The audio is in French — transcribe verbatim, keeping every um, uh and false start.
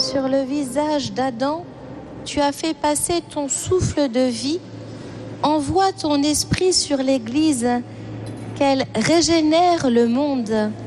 sur le visage d'Adam, tu as fait passer ton souffle de vie. Envoie ton esprit sur l'Église, qu'elle régénère le monde.